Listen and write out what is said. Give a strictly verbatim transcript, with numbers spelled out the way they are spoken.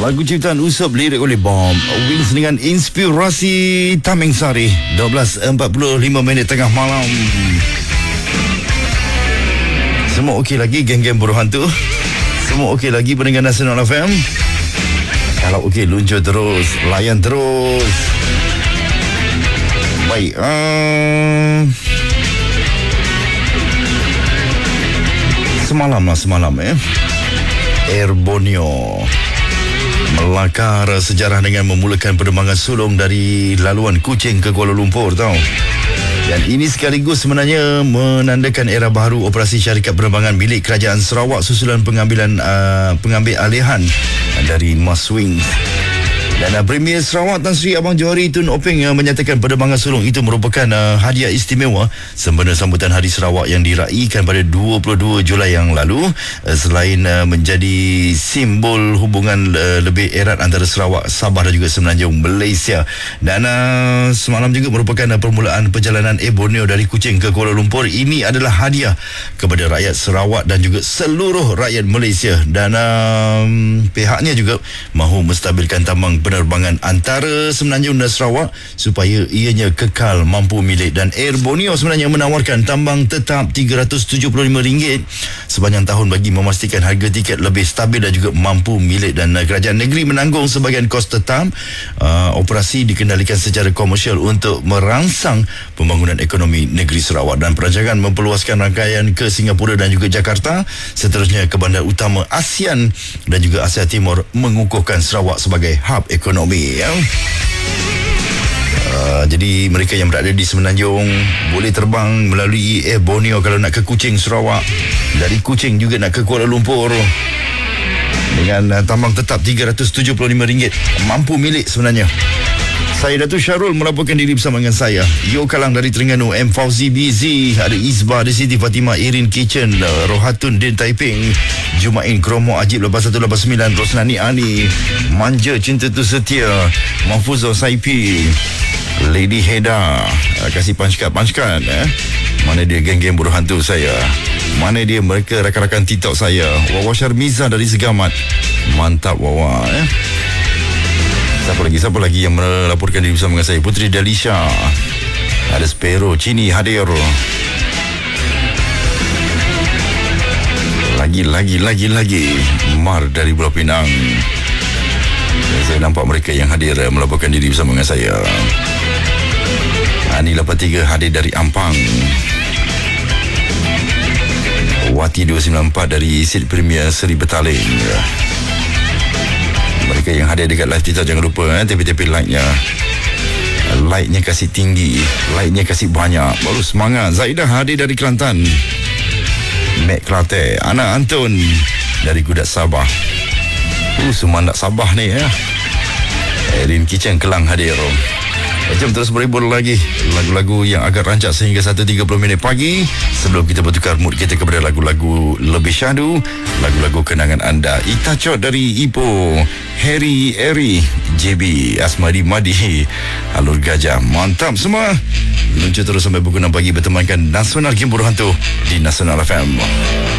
Lagu ciptaan Usop, lirik oleh Bomb Wings dengan inspirasi Tameng Sari. Dua belas empat puluh lima minit tengah malam. Semua okey lagi geng-geng buruh hantu? Semua okey lagi pendengar Nasional F M? Kalau okey, luncur terus, layan terus. Baik, uh... Semalam lah semalam eh Air Borneo melakar sejarah dengan memulakan penerbangan sulung dari laluan Kuching ke Kuala Lumpur tau. Dan ini sekaligus sebenarnya menandakan era baru operasi syarikat penerbangan milik Kerajaan Sarawak susulan pengambilan uh, pengambil alihan dari Maswings. Dan uh, Premier Sarawak Tan Sri Abang Johari Tun Openg uh, menyatakan penerbangan sulung itu merupakan uh, hadiah istimewa sempena sambutan Hari Sarawak yang diraikan pada dua puluh dua Julai yang lalu. Uh, selain uh, menjadi simbol hubungan uh, lebih erat antara Sarawak, Sabah dan juga Semenanjung Malaysia. Dan uh, semalam juga merupakan uh, permulaan perjalanan Air Borneo dari Kuching ke Kuala Lumpur. Ini adalah hadiah kepada rakyat Sarawak dan juga seluruh rakyat Malaysia. Dan uh, pihaknya juga mahu menstabilkan tambang penerbangan antara Semenanjung dan Sarawak supaya ianya kekal mampu milik. Dan Air Borneo sebenarnya menawarkan tambang tetap tiga ratus tujuh puluh lima ringgit sepanjang tahun bagi memastikan harga tiket lebih stabil dan juga mampu milik. Dan uh, kerajaan negeri menanggung sebahagian kos tetap. Uh, operasi dikendalikan secara komersial untuk merangsang pembangunan ekonomi negeri Sarawak, dan perancangan memperluaskan rangkaian ke Singapura dan juga Jakarta, seterusnya ke bandar utama ASEAN dan juga Asia Timur, mengukuhkan Sarawak sebagai hub ekonomi ya. Uh, jadi mereka yang berada di Semenanjung boleh terbang melalui Air Borneo kalau nak ke Kuching, Sarawak. Dari Kuching juga nak ke Kuala Lumpur dengan uh, tambang tetap tiga ratus tujuh puluh lima ringgit, mampu milik sebenarnya. Saya Datuk Syarul melaporkan diri bersama dengan saya Yo Kalang dari Terengganu, M Fauzi B Z, ada Izbah, ada Siti Fatimah, Irin Kitchen, Rohatun Din Taiping, Jumain Kromo Ajib lapan satu lapan sembilan, Rosnani Ali, Manja Cinta Tu Setia, Mahfuzah Saipi, Lady Heda. Kasih punchcard punchcard eh. Mana dia geng-geng buruh hantu saya? Mana dia mereka rakan-rakan TikTok saya? Wawa Syarmiza dari Segamat. Mantap Wawa eh. Siapa lagi? Siapa lagi yang melaporkan diri bersama dengan saya? Putri Dalisha. Ada Spero Cini hadir. Lagi, lagi, lagi, lagi. Mar dari Pulau Pinang. Saya nampak mereka yang hadir melaporkan diri bersama dengan saya. Ani lapan tiga hadir dari Ampang. Wati dua sembilan empat dari Sid Premier Seri Betaling. Mereka yang hadir dekat live TikTok, jangan lupa eh, tepi-tepi like-nya. Like-nya kasih tinggi, like-nya kasih banyak, baru semangat. Zaidah hadir dari Kelantan. Mek Klate, Ana Anton dari Kudat Sabah. Uh, semangat Sabah ni ya. Erin Kitchen Kelang hadir. Jom terus berhibur lagi lagu-lagu yang agak rancak sehingga satu tiga puluh minit pagi, sebelum kita bertukar mood kita kepada lagu-lagu lebih syahdu, lagu-lagu kenangan anda. Itacot dari Ipoh, Harry Eri, J B, Asmadi Madi, Alur Gajah. Mantap semua. Luncur terus sampai pukul enam pagi bertemankan Nasional Game Buruh Hantu di Nasional F M.